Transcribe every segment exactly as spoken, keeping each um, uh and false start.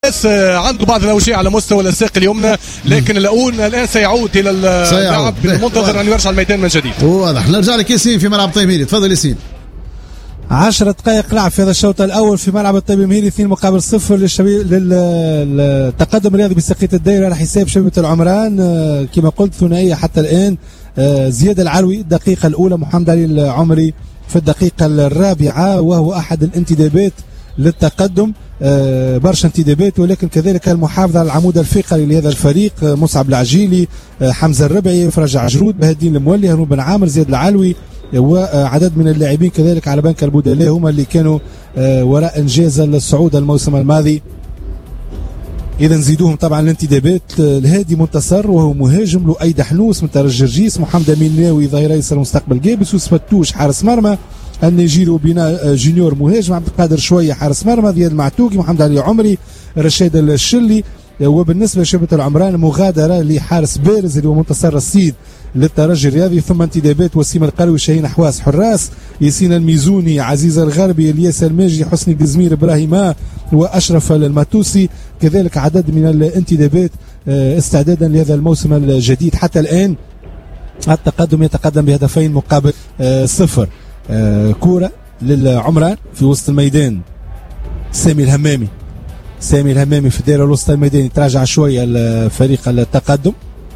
عنده بعض الاوجاع على مستوى الساق اليمنى، لكن الاون الان سيعود الى اللعب بالمنتظر ان يرجع الميدان من جديد. واضح. نرجع لك ياسين في ملعب طيب مهيري، تفضل ياسين. عشر دقائق لعب في هذا الشوط الاول في ملعب الطيب مهيري، اثنين مقابل صفر للشبيب للتقدم الرياضي بسقية الدائره على حساب شبيبه العمران. كما قلت ثنائيه حتى الان، زياد العلوي الدقيقه الاولى، محمد علي العمري في الدقيقه الرابعه، وهو احد الانتدابات للتقدم. آه برشا انتدابات، ولكن كذلك المحافظه على العمود الفقري لهذا الفريق، آه مصعب العجيلي، آه حمزه الربعي، فرج عجرود، بهاء الدين المولي، هارون بن عامر، زياد العلوي، وعدد من اللاعبين كذلك على بنك البدلاء هم اللي كانوا آه وراء انجاز الصعود الموسم الماضي. اذا نزيدوهم طبعا الانتدابات. آه الهادي منتصر وهو مهاجم، لؤيد حنوس من ترجي الجرجيس، محمد امين ناوي ظهير ايسر مستقبل جابس، يوسف فتوش حارس مرمى، النيجيري وبناء جونيور مهاجم، عبد القادر شويه حارس مرمى، زياد المعتوقي، محمد علي عمري، رشيد الشلي. وبالنسبه لشبيبه العمران مغادره لحارس بارز اللي هو منتصر السيد للترجي الرياضي، ثم انتدابات وسيم القروي، شاهين حواس حراس، ياسين الميزوني، عزيز الغربي، الياس الماجي، حسني الدزمير، ابراهيم واشرف الماتوسي. كذلك عدد من الانتدابات استعدادا لهذا الموسم الجديد. حتى الان التقدم يتقدم بهدفين مقابل صفر. آه كورة للعمران في وسط الميدان، سامي الهمامي سامي الهمامي في الدائرة الوسط الميدان، يتراجع شوية الفريق التقدم.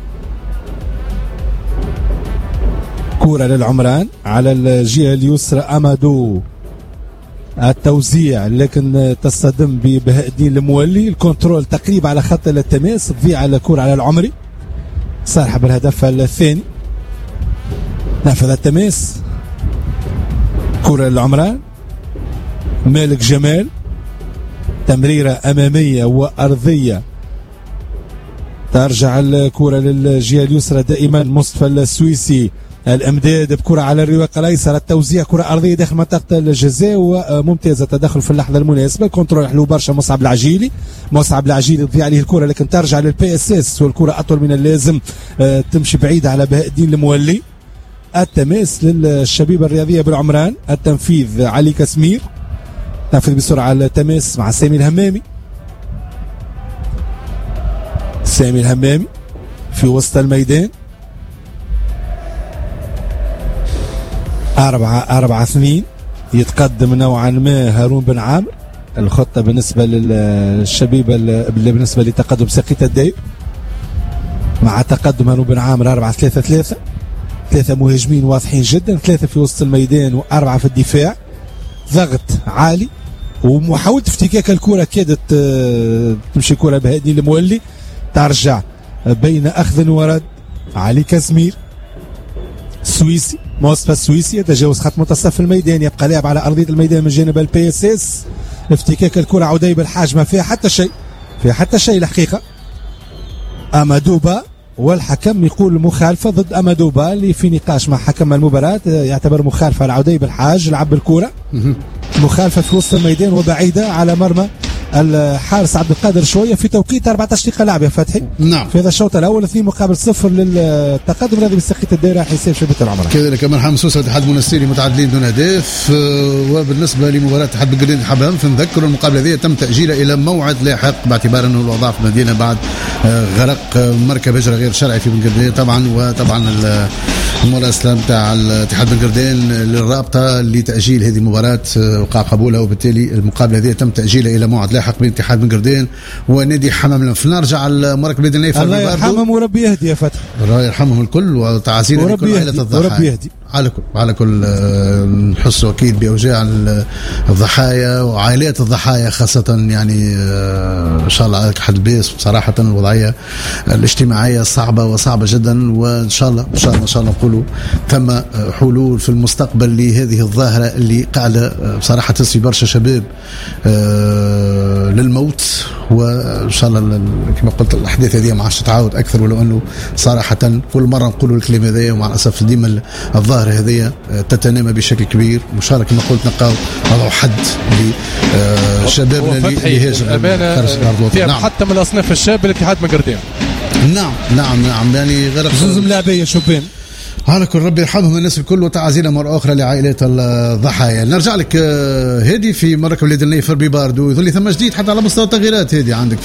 كورة للعمران على الجهة اليسرى، أمادو التوزيع لكن تصطدم ببهاء الدين المولي، الكنترول تقريبا على خط التماس، تضيع الكورة على العمري، صاحب الهدف الثاني نفذ التماس. كرة للعمران، مالك جمال، تمريرة أمامية وأرضية، ترجع الكرة للجهة اليسرى دائما مصطفى السويسي، الامداد بكرة على الرواق الايسر، التوزيع كرة ارضية داخل منطقة الجزاء وممتازة، التدخل في اللحظة المناسبة، الكنترول حلو برشا مصعب العجيلي، مصعب العجيلي تضيع عليه الكرة لكن ترجع للبي اس اس والكرة اطول من اللازم، تمشي بعيدة على بهاء الدين المولي. التماس للشبيبة الرياضية بالعمران، التنفيذ علي كسمير، تنفذ بسرعة التماس مع سامي الهمامي، سامي الهمامي في وسط الميدان، أربعة أربعة اثنين، يتقدم نوعا ما هارون بن عامر. الخطة بالنسبة للشبيبة بالنسبة لتقدم سقية الدائر مع تقدم هارون بن عامر أربعة ثلاثة ثلاثة، ثلاثة مهاجمين واضحين جدا، ثلاثة في وسط الميدان وأربعة في الدفاع، ضغط عالي ومحاولة افتكاك الكرة، كادت تمشي كرة بهاء الدين المولي، ترجع بين أخذ ورد، علي كازمير، سويسي، مصطفى السويسي يتجاوز خط منتصف الميدان، يبقى لاعب على أرضية الميدان من جانب البي اس اس، افتكاك الكرة عودي بالحاج ما فيها حتى شيء، فيها حتى شيء الحقيقة. أمادوبا والحكم يقول مخالفة ضد أمادوبا اللي في نقاش مع حكم المباراة، يعتبر مخالفة على عودي بالحاج، لعب بالكرة مخالفة في وسط الميدان وبعيدة على مرمى الحارس عبد القادر شويه في توقيت أربعة عشر دقيقة لعب يا فتحي. نعم. في هذا الشوط الاول اثنين مقابل صفر للتقدم الذي بسقية الدائرة حساب شبيبة العمران. كذلك مرحبا سوسه والاتحاد المنستيري متعادلين دون اهداف. وبالنسبه لمباراه اتحاد بنقردين الحبام فنذكر المقابله هذه تم تاجيلها الى موعد لاحق باعتبار انه الاوضاع في المدينه بعد غرق مركب هجره غير شرعي في بنقردين طبعا، وطبعا المراسله نتاع الاتحاد بنقردين للرابطه لتاجيل هذه المباراه وقع قبولها، وبالتالي المقابله هذه تم تاجيلها الى موعد لاحق بين اتحاد بنقردين ونادي حمام الانف. نرجع المركب بين النيف، الله يرحمهم وربي يهدي يا فتحي، الله يرحمهم الكل وتعازينا لكل عائله الضحايا، وربي يهدي على كل على كل نحس اكيد باوجاع الضحايا وعائلات الضحايا خاصه، يعني ان شاء الله عليك حد بيس. بصراحه الوضعيه الاجتماعيه صعبه وصعبه جدا، وان شاء الله ان شاء الله ان شاء الله نقولوا ثم حلول في المستقبل لهذه الظاهره اللي قاعده بصراحه تسوي برشا شباب للموت، وان شاء الله كما قلت الاحداث هذه ما عادش تتعاود اكثر، ولو انه صراحه كل مره نقولوا الكلام هذا ومع الاسف ديما الظاهره هذه تتنامى بشكل كبير. وان شاء الله كما قلت نلقاو نضعوا حد لشبابنا اللي يهاجر خارج الارض. نعم. حتى من الاصناف الشاب الاتحاد بنقردين. نعم نعم نعم يعني غير زوز ملاعبيه شوبين على كل ربي يرحمهم الناس الكل، وتعازينا مرة أخرى لعائلات الضحايا. نرجع لك هادي في مركب ولاد النيفر بباردو، يظل ثم جديد حتى على مستوى التغييرات هادي عندك